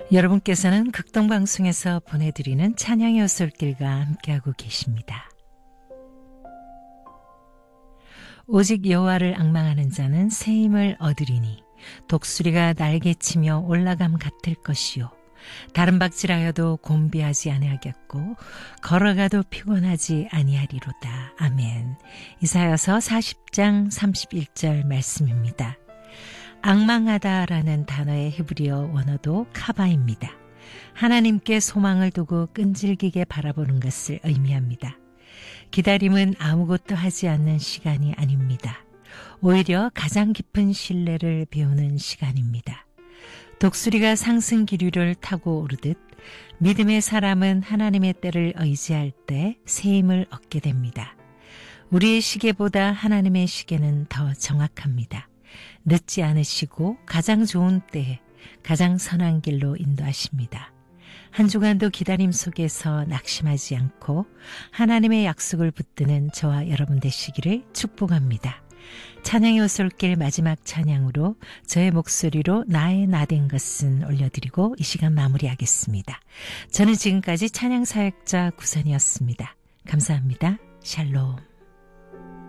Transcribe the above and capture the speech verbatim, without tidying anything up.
여러분께서는 극동방송에서 보내드리는 찬양의 오솔길과 함께하고 계십니다. 오직 여호와를 앙망하는 자는 새 힘을 얻으리니 독수리가 날개치며 올라감 같을 것이요 다른 박질하여도 곤비하지 아니하겠고 걸어가도 피곤하지 아니하리로다. 아멘. 이사야서 사십 장 삼십일 절 말씀입니다. 앙망하다라는 단어의 히브리어 원어도 카바입니다. 하나님께 소망을 두고 끈질기게 바라보는 것을 의미합니다. 기다림은 아무것도 하지 않는 시간이 아닙니다. 오히려 가장 깊은 신뢰를 배우는 시간입니다. 독수리가 상승 기류를 타고 오르듯 믿음의 사람은 하나님의 때를 의지할 때 새 힘을 얻게 됩니다. 우리의 시계보다 하나님의 시계는 더 정확합니다. 늦지 않으시고 가장 좋은 때에 가장 선한 길로 인도하십니다. 한 주간도 기다림 속에서 낙심하지 않고 하나님의 약속을 붙드는 저와 여러분 되시기를 축복합니다. 찬양의 오솔길 마지막 찬양으로 저의 목소리로 나의 나 된 것은 올려드리고 이 시간 마무리하겠습니다. 저는 지금까지 찬양사역자 구선이었습니다. 감사합니다. 샬롬.